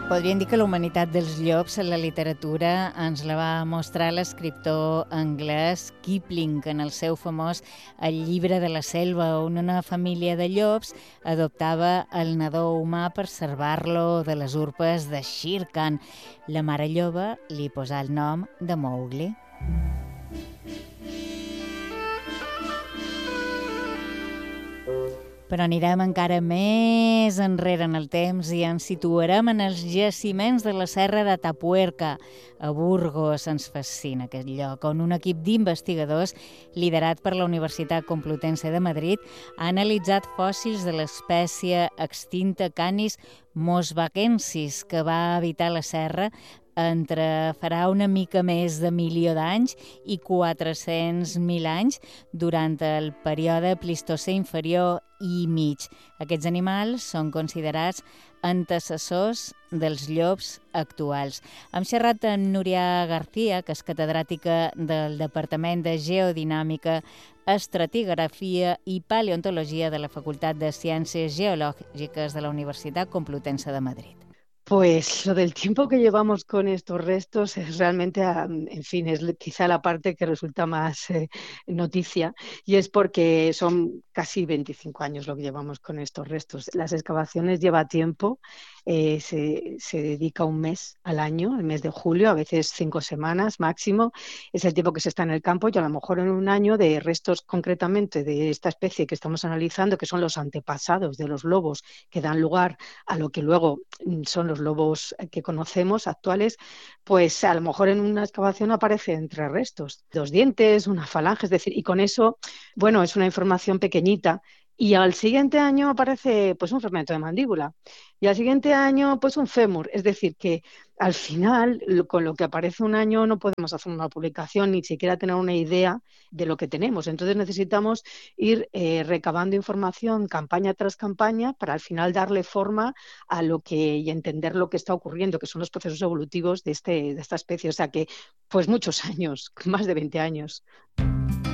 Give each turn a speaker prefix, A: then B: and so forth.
A: Podríem dir que la humanitat dels llops en la literatura ens la va mostrar l'escriptor anglès Kipling en el seu famós El llibre de la selva, on una família de llops adoptava el nadó humà per salvar-lo de les urpes de Shere Khan. La mare lloba li posà el nom de Mowgli. Però anirem encara més enrere en el temps i ens situarem en els jaciments de la serra de Atapuerca. A Burgos ens fascina aquest lloc, on un equip d'investigadors liderat per la Universitat Complutense de Madrid ha analitzat fòssils de l'espècie extinta Canis mosvaquensis, que va habitar la serra entre farà una mica més de 1.000.000 d'anys i 400.000 anys durant el període Plistocè inferior i mig. Aquests animals són considerats antecessors dels llops actuals. Hem xerrat amb Núria García, que és catedràtica del Departament de Geodinàmica, Estratigrafia i Paleontologia de la Facultat de Ciències Geològiques de la Universitat Complutense de Madrid.
B: Pues lo del tiempo que llevamos con estos restos es realmente, en fin, es quizá la parte que resulta más noticia, y es porque son casi 25 años lo que llevamos con estos restos. Las excavaciones lleva tiempo, se dedica un mes al año, el mes de julio, a veces 5 semanas máximo, es el tiempo que se está en el campo, y a lo mejor en un año de restos concretamente de esta especie que estamos analizando, que son los antepasados de los lobos que dan lugar a lo que luego son los lobos que conocemos actuales, pues a lo mejor en una excavación aparecen 3 restos, 2 dientes, una falange, es decir, y con eso, bueno, es una información pequeñita. Y al siguiente año aparece pues un fragmento de mandíbula, y al siguiente año pues un fémur, es decir, que al final con lo que aparece un año no podemos hacer una publicación ni siquiera tener una idea de lo que tenemos. Entonces necesitamos ir recabando información campaña tras campaña para al final darle forma a lo que y entender lo que está ocurriendo, que son los procesos evolutivos de esta especie. O sea que, pues muchos años, más de 20 años.